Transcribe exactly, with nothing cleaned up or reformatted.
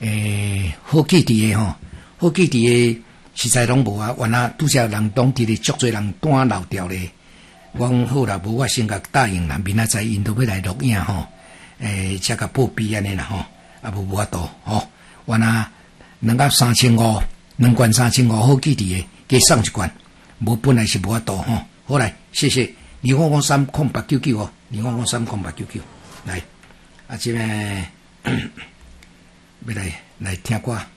诶，好记伫诶吼，好记伫诶，实在拢无啊。原来拄则人当地咧，足侪人单漏掉咧。我讲好啦，无我先甲答应啦，明仔载因都要来录影吼，诶，才甲报备安尼啦吼，啊无无法度吼。原来两到三千五，两罐三千五好记伫诶，加送一罐，无本来是无法度吼。好来，谢谢。二五五三空八九九哦，二五五三空八九九，来，啊，即个要来来听歌。